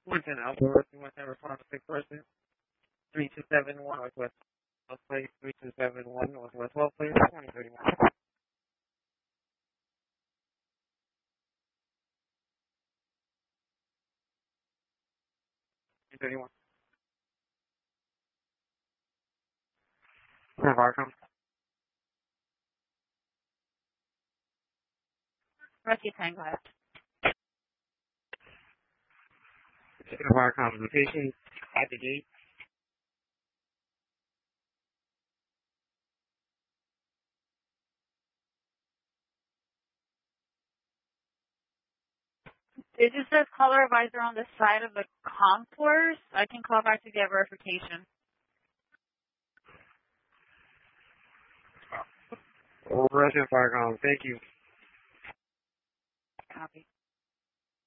110 Outdoors, you want that response to person? 3271 Northwest 12th Place, 3271 Northwest 12th Place, 2031. 2031. Viacom. Rescue Tango. Viacom location at the gate. It just says caller advisor on the side of the contours. I can call back to get verification. Russian Viacom, thank you. Copy.